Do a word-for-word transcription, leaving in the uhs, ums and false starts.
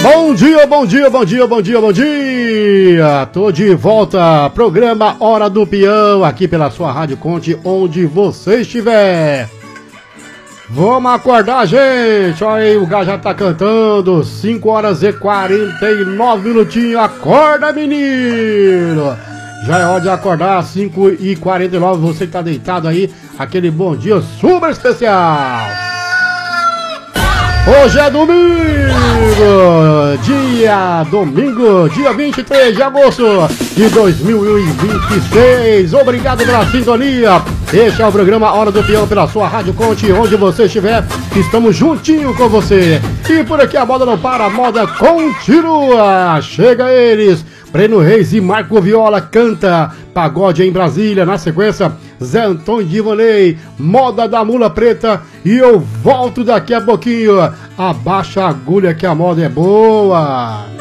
Bom dia, bom dia, bom dia, bom dia, bom dia! Tô de volta, programa Hora do Peão, aqui pela sua Rádio Conte, onde você estiver. Vamos acordar, gente! Olha aí, o gato já tá cantando, cinco horas e quarenta e nove minutinhos, acorda, menino! Já é hora de acordar, cinco e quarenta e nove, você que tá deitado aí, aquele bom dia super especial! Hoje é domingo, dia domingo, dia vinte e três de agosto de dois mil e vinte e seis. Obrigado pela sintonia. Este é o programa Hora do Peão pela sua Rádio Conte, onde você estiver, estamos juntinho com você. E por aqui a moda não para, a moda continua. Chega eles, Breno Reis e Marco Viola canta Pagode em Brasília. Na sequência, Zé Antônio Divanei, Moda da Mula Preta. E eu volto daqui a pouquinho. Abaixa a agulha que a moda é boa.